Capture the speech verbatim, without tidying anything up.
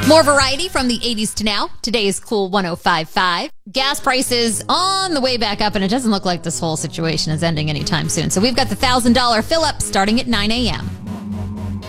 More variety from the eighties to now. Today is Cool one oh five point five. Gas prices on the way back up, and it doesn't look like this whole situation is ending anytime soon. So we've got the one thousand dollars fill-up starting at nine a.m.